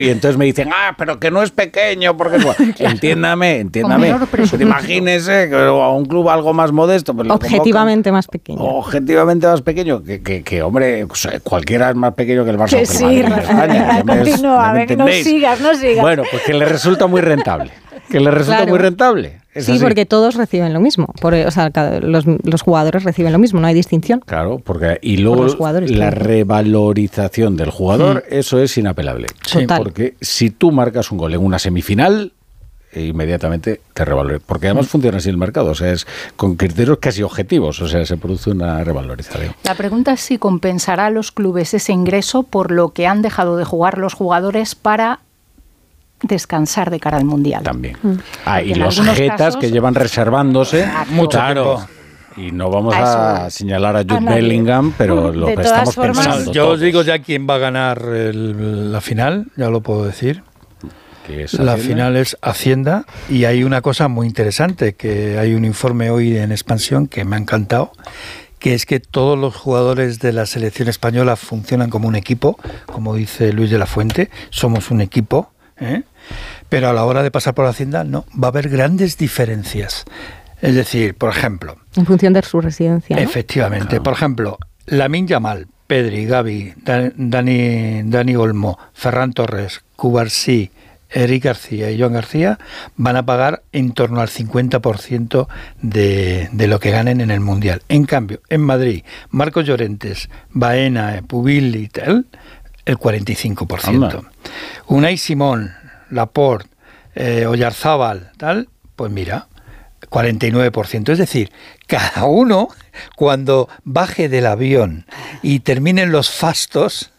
Y entonces me dicen, pero que no es pequeño, porque entiéndame. Imagínese que a un club algo más modesto. Pues objetivamente más pequeño. Objetivamente más pequeño, que hombre, cualquiera es más pequeño que el Barça. Que sí, continúa, no sigas. Bueno, pues que le resulta muy rentable. Muy rentable. Sí, así. Porque todos reciben lo mismo. Los jugadores reciben lo mismo, no hay distinción. Claro, y luego la revalorización del jugador, eso es inapelable. Sí. Porque si tú marcas un gol en una semifinal, inmediatamente te revaloriza. Porque además funciona así el mercado, o sea, es con criterios casi objetivos, o sea, se produce una revalorización. La pregunta es si compensará a los clubes ese ingreso por lo que han dejado de jugar los jugadores para descansar de cara al Mundial. También. Y los jetas que llevan reservándose mucho tiempo. Y no vamos a señalar a Jude Bellingham, pero lo que estamos pensando. Yo os digo ya quién va a ganar la final, ya lo puedo decir. La final es Hacienda, y hay una cosa muy interesante, que hay un informe hoy en Expansión que me ha encantado, que es que todos los jugadores de la selección española funcionan como un equipo, como dice Luis de la Fuente, somos un equipo, pero a la hora de pasar por Hacienda no, va a haber grandes diferencias. Es decir, por ejemplo... En función de su residencia, ¿no? Efectivamente. Claro. Por ejemplo, Lamine Yamal, Pedri, Gavi, Dani Olmo, Ferran Torres, Cubarsí, Eric García y Joan García van a pagar en torno al 50% de lo que ganen en el Mundial. En cambio, en Madrid, Marcos Llorentes, Baena, Pubil y tal, el 45%. Unai Simón, Laporte, Oyarzábal, tal, pues mira, 49%. Es decir, cada uno, cuando baje del avión y terminen los fastos,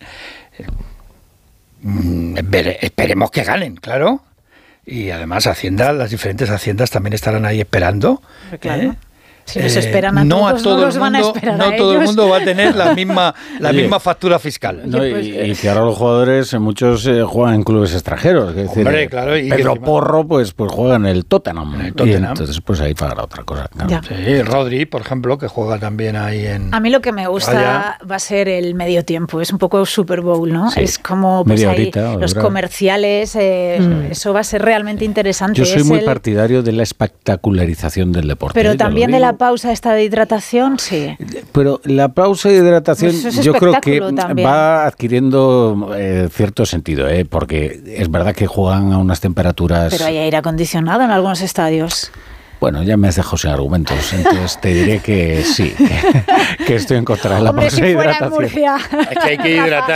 esperemos que ganen, claro. Y además Hacienda, las diferentes haciendas también estarán ahí esperando. Claro. Si nos esperan a todos, no los van a esperar a ellos. No todo el mundo va a tener la misma factura fiscal. No, y que ahora los jugadores, muchos juegan en clubes extranjeros. Es decir, hombre, claro, Pedro Porro pues juega en el Tottenham. Y entonces pues ahí pagará otra cosa. Claro. Sí, Rodri, por ejemplo, que juega también ahí en... A mí lo que me gusta va a ser el medio tiempo. Es un poco Super Bowl, ¿no? Sí. Es como pues, ahí, horita, los comerciales. Eso va a ser realmente interesante. Yo soy muy partidario de la espectacularización del deporte. Pero también de la pausa esta de hidratación, sí. Pero la pausa de hidratación pues yo creo que también va adquiriendo cierto sentido, porque es verdad que juegan a unas temperaturas... Pero hay aire acondicionado en algunos estadios. Bueno, ya me has dejado sin argumentos, entonces te diré que sí, que estoy en contra de la pausa de hidratación. Es que hay que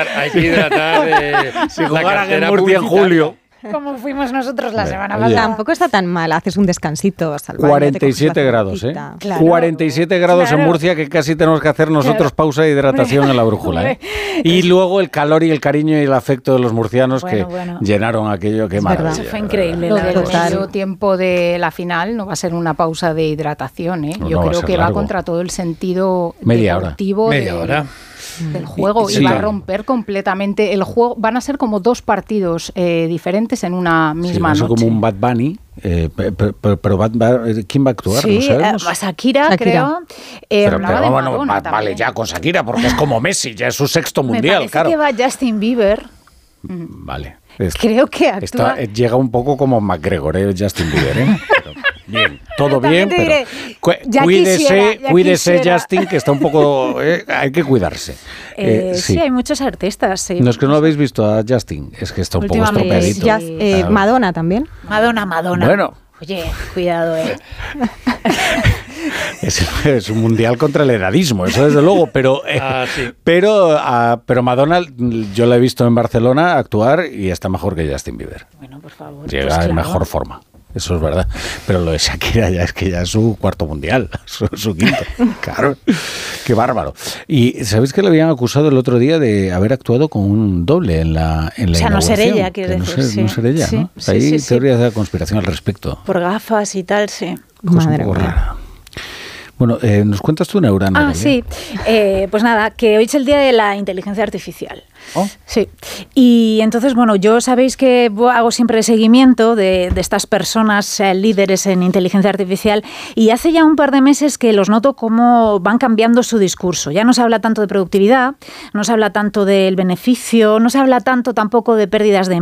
hidratar si jugaran en Murcia en julio. Como fuimos nosotros la semana pasada. Tampoco está tan mal, haces un descansito. 47 grados, ¿eh? Claro. 47 grados en Murcia, que casi tenemos que hacer nosotros pausa de hidratación en la brújula. Y luego el calor y el cariño y el afecto de los murcianos que llenaron aquello, qué maravilla. Eso fue increíble. Lo del medio tiempo de la final no va a ser una pausa de hidratación, ¿eh? Yo creo que va contra todo el sentido deportivo del juego y va a romper completamente el juego. Van a ser como dos partidos diferentes en una misma noche. Como un Bad Bunny, pero ¿quién va a actuar? Sí, ¿no sabemos? Shakira, creo. Pero Madonna, vale, ya con Shakira, porque es como Messi, ya es su sexto mundial, claro. Me parece que va Justin Bieber. Vale. Creo que actúa. Llega un poco como McGregor, Justin Bieber, Pero, bien, todo bien, pero cuídese Justin, que está un poco... hay que cuidarse. Sí, hay muchos artistas. Sí, no es que no lo habéis visto a Justin, es que está un poco estropeadito. Madonna también. Madonna. Bueno. Oye, cuidado, Es un mundial contra el edadismo, eso desde luego, pero Madonna yo la he visto en Barcelona actuar y está mejor que Justin Bieber. Bueno, por favor. Llega en mejor forma. Eso es verdad. Pero lo de Shakira ya es su cuarto mundial, su quinto. Claro, qué bárbaro. Y ¿sabéis que le habían acusado el otro día de haber actuado con un doble en la inauguración? No ser ella, quiere decir. No ser ella, ¿no? Hay teorías de la conspiración al respecto. Por gafas y tal, sí. Madre mía. Bueno, ¿nos cuentas tú una Ana? Sí. Pues nada, que hoy es el día de la inteligencia artificial. ¿Oh? Sí. Y entonces, bueno, yo sabéis que hago siempre el seguimiento de estas personas líderes en inteligencia artificial, y hace ya un par de meses que los noto cómo van cambiando su discurso. Ya no se habla tanto de productividad, no se habla tanto del beneficio, no se habla tanto tampoco de pérdidas de